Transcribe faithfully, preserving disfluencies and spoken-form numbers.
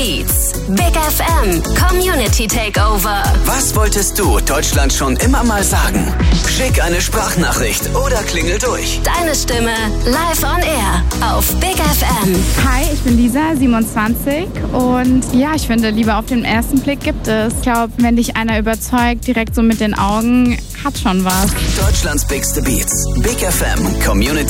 Beats, Big F M, Community Takeover. Was wolltest du Deutschland schon immer mal sagen? Schick eine Sprachnachricht oder klingel durch. Deine Stimme live on air auf Big F M. Hi, ich bin Lisa, siebenundzwanzig und ja, ich finde, Liebe auf den ersten Blick gibt es. Ich glaube, wenn dich einer überzeugt, direkt so mit den Augen, hat schon was. Deutschlands bigste Beats, Big F M, Community